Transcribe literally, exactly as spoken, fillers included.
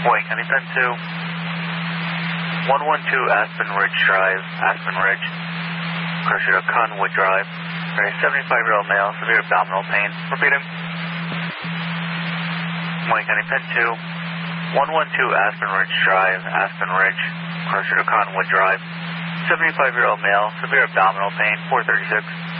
Wait, can you send to one one two Aspen Ridge Drive, Aspen Ridge, closer to Conwood Drive, for a seventy-five-year-old male, severe abdominal pain. Repeating. Wait, can you send to one one two Aspen Ridge Drive, Aspen Ridge, closer to Conwood Drive, seventy-five-year-old male, severe abdominal pain, four thirty-six.